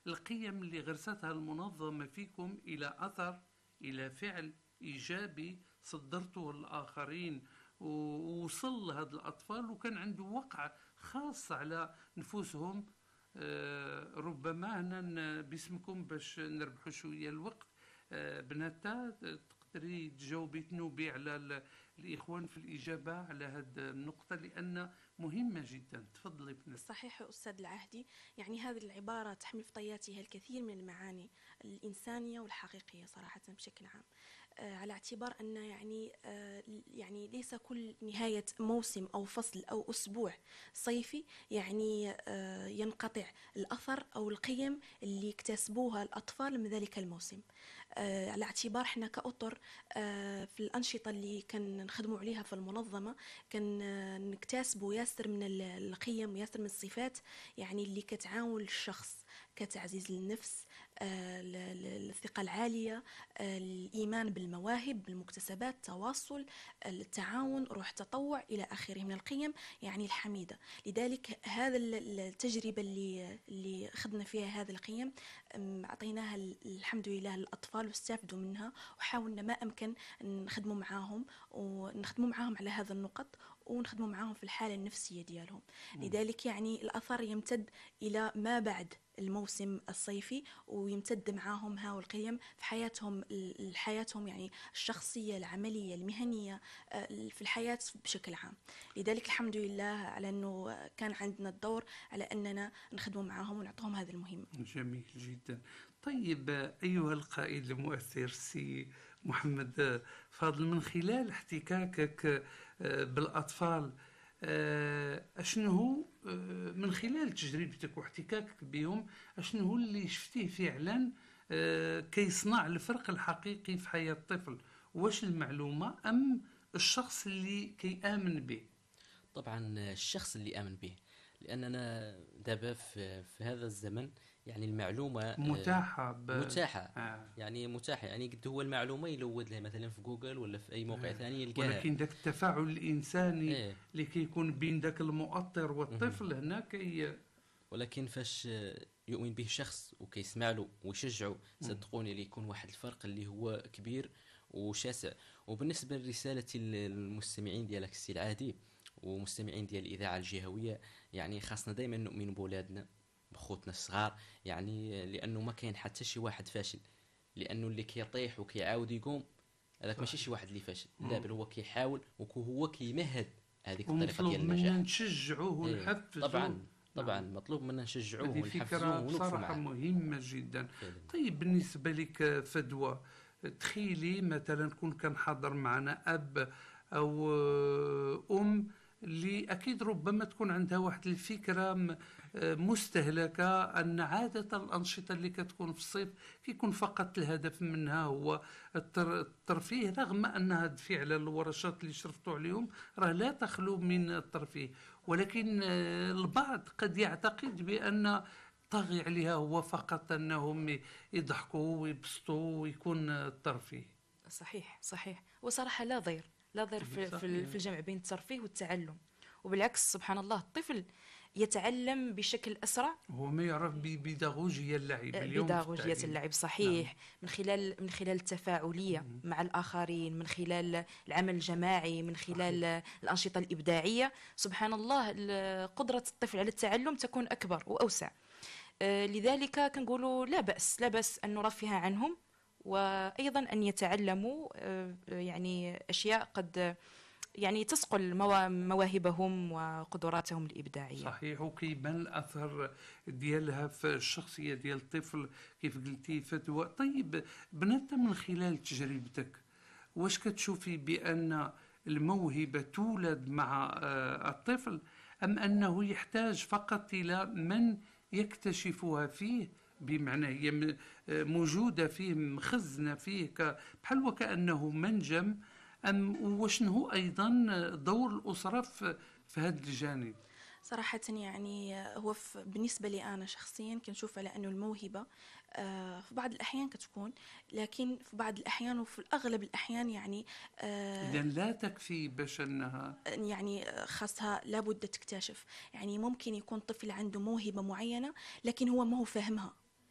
القيم اللي غرستها المنظمة فيكم إلى أثر، إلى فعل إيجابي صدرته الآخرين ووصل لهذا الأطفال وكان عنده وقع خاص على نفوسهم. ربما هنا باسمكم باش نربحوا شوية الوقت، بناتا تقدري تجاوبي تنوبي على الإخوان في الإجابة على هذه النقطة لأن مهمة جدا. تفضلي بنات. صحيح أستاذ العهدي، يعني هذه العبارة تحمل في طياتها الكثير من المعاني الإنسانية والحقيقية صراحة بشكل عام، على اعتبار أن يعني ليس كل نهاية موسم أو فصل أو أسبوع صيفي يعني ينقطع الأثر أو القيم اللي اكتسبوها الأطفال من ذلك الموسم. على اعتبار احنا كأطر في الأنشطة اللي كان نخدموا عليها في المنظمة كان نكتسبوا ياسر من القيم وياسر من الصفات يعني اللي كتعاون الشخص كتعزيز النفس، الثقة العالية، الإيمان بالمواهب بالمكتسبات، التواصل، التعاون، روح تطوع إلى آخره من القيم يعني الحميدة. لذلك هذا التجربة اللي خدنا فيها هذه القيم أعطيناها الحمد لله للأطفال واستفادوا منها، وحاولنا ما أمكن نخدموا معاهم على هذا النقط ونخدموا معاهم في الحالة النفسية ديالهم. لذلك يعني الأثر يمتد إلى ما بعد الموسم الصيفي ويمتد معاهم هاو القيم في حياتهم يعني الشخصية العملية المهنية في الحياة بشكل عام. لذلك الحمد لله على أنه كان عندنا الدور على أننا نخدموا معاهم ونعطيهم هذا المهمة. جميل جدا. طيب أيها القائد المؤثر سي محمد فاضل، من خلال احتكاكك بالأطفال أشنو هو من خلال تجربتك واحتكاكك بهم أشنو هو اللي شفتيه فعلا كيصنع الفرق الحقيقي في حياة الطفل؟ واش المعلومة أم الشخص اللي كيآمن به؟ طبعا الشخص اللي آمن به، لأننا دابا في هذا الزمن يعني المعلومة متاحة يعني متاحة، يعني قد هو المعلومة يلود لها مثلا في جوجل ولا في أي موقع ثاني يلقاها، ولكن ذاك التفاعل الإنساني اللي كيكون بين ذاك المؤطر والطفل هنا ولكن فاش يؤمن به شخص وكيسمع له ويشجعه صدقوني اللي يكون واحد الفرق اللي هو كبير وشاسع. وبالنسبة لرسالة المستمعين ديالك السي العادي ومستمعين ديال الإذاعة الجهوية، يعني خاصنا دائما نؤمن بولادنا بخوتنا الصغار، يعني لأنه ما كاين حتى شي واحد فاشل، لأنه اللي كيطيح وكيعاود يقوم هذاك ماشي شي واحد اللي فاشل، لا بل هو كيحاول وهو كيمهد هذيك الطريقة ديال النجاح. مطلوب منا نشجعوه ونحفزوه. طبعا مطلوب منا نشجعوه ونحفزوه. هذه فكرة بصراحة مهمة جدا. طيب بالنسبة لك فدوى، تخيلي مثلا كان حاضر معنا أب أو أم اللي أكيد ربما تكون عندها واحد الفكرة مستهلكة أن عادة الأنشطة اللي كتكون في الصيف كيكون فقط الهدف منها هو الترفيه، رغم أن هذا فعلا الورشات اللي شرفتوا عليهم راه لا تخلو من الترفيه، ولكن البعض قد يعتقد بأن طاغي عليها هو فقط أنهم يضحكوا ويبسطوا ويكون الترفيه. صحيح وصراحة لا ضير في الجمع بين الترفيه والتعلم، وبالعكس سبحان الله الطفل يتعلم بشكل أسرع. هو ما يعرف ببيداغوجيا اللعب اليوم، بيداغوجية اللعب صحيح. نعم. من خلال التفاعلية مع الآخرين، من خلال العمل الجماعي، من خلال الأنشطة الإبداعية. سبحان الله قدرة الطفل على التعلم تكون أكبر وأوسع. لذلك كنقولوا لا بأس أن نرفه عنهم، وأيضا أن يتعلموا يعني أشياء قد يعني تسقل مواهبهم وقدراتهم الإبداعية. صحيح، وكيبان الأثر ديالها في الشخصية ديال الطفل كيف قلتي فتوى. طيب بنات، من خلال تجربتك واش كتشوفي بأن الموهبة تولد مع الطفل أم أنه يحتاج فقط إلى من يكتشفها فيه، بمعنى هي موجودة فيه مخزنة فيه بحال وكأنه منجم، أم وشنو أيضا دور الأسرة في هذا الجانب؟ صراحة يعني هو بالنسبة لي أنا شخصيا كنشوف على أنه الموهبة في بعض الأحيان كتكون، لكن في بعض الأحيان وفي الأغلب الأحيان يعني إذن لا تكفي باش أنها يعني خاصها لابد تكتشف. يعني ممكن يكون طفل عنده موهبة معينة لكن هو ما هو فاهمها،